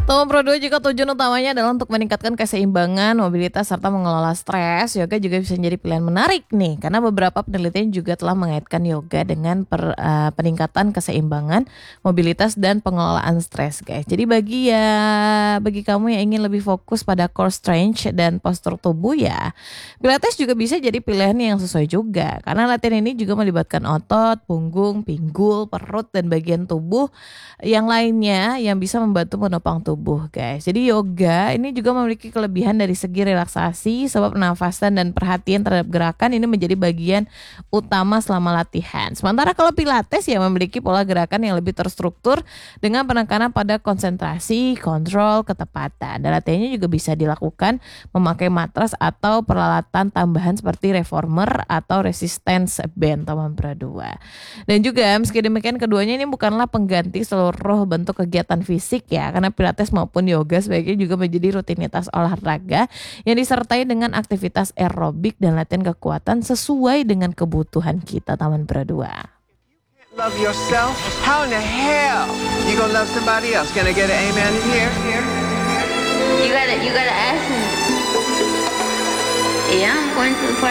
Nomor 2 juga tujuan utamanya adalah untuk meningkatkan keseimbangan, mobilitas, serta mengelola stres. Yoga juga bisa menjadi pilihan menarik nih, karena beberapa penelitian juga telah mengaitkan yoga dengan peningkatan keseimbangan, mobilitas, dan pengelolaan stres, guys. Jadi bagi kamu yang ingin lebih fokus pada core strength dan postur tubuh ya, Pilates juga bisa jadi pilihan yang sesuai juga. Karena latihan ini juga melibatkan otot, punggung, pinggul, perut, dan bagian tubuh yang lainnya yang bisa membantu menopang tubuh, guys. Jadi yoga ini juga memiliki kelebihan dari segi relaksasi, sebab pernafasan dan perhatian terhadap gerakan ini menjadi bagian utama selama latihan. Sementara kalau pilates ya memiliki pola gerakan yang lebih terstruktur dengan penekanan pada konsentrasi, kontrol, ketepatan. Dan latihannya juga bisa dilakukan memakai matras atau peralatan tambahan seperti reformer atau resistance band, teman berdua. Dan juga meski demikian keduanya ini bukanlah pengganti seluruh bentuk kegiatan fisik ya, karena pilates maupun yoga sebaiknya juga menjadi rutinitas olahraga yang disertai dengan aktivitas aerobik dan latihan kekuatan sesuai dengan kebutuhan kita, teman berdua. Love yourself? How in the hell you gonna love somebody else? Can I get an amen in here? You gotta ask me. Yeah, I'm going to the party.